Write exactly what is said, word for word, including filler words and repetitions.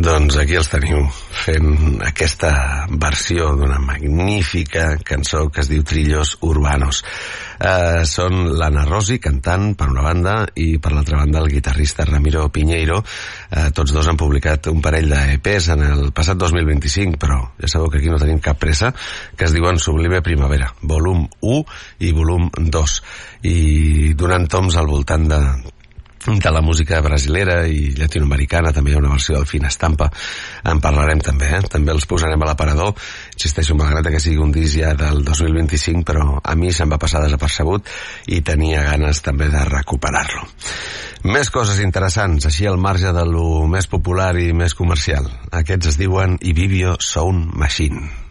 Doncs aquí els teniu, fent aquesta versió d'una magnífica cançó que es diu Trillos Urbanos. Eh, són l'Anna Rosi, cantant, per una banda, i per l'altra banda el guitarrista Ramiro Piñeiro. Eh, tots dos han publicat un parell d'E Pes en el passat dos mil vint-i-cinc, però ja sabeu que aquí no tenim cap pressa, que es diuen Sublime Primavera, volum u i volum dos, i donant toms al voltant de de la música brasilera i llatinoamericana. També hi ha una versió del Fina Estampa, en parlarem també, eh? També els posarem a l'aparador. Insisteixo, malgrat que sigui un disc ja del dos mil vint-i-cinc, però a mi se'm va passar desapercebut i tenia ganes també de recuperar-lo. Més coses interessants, així al marge de lo més popular i més comercial. Aquests es diuen Ibibio Sound Machine.